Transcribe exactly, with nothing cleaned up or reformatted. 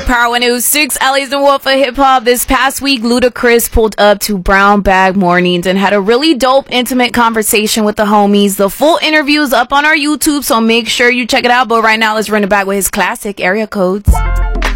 Power one oh six, Allie's the Wolf of Hip Hop. This past week, Ludacris pulled up to Brown Bag Mornings and had a really dope, intimate conversation with the homies. The full interview is up on our YouTube, so make sure you check it out. But right now, let's run it back with his classic Area Codes.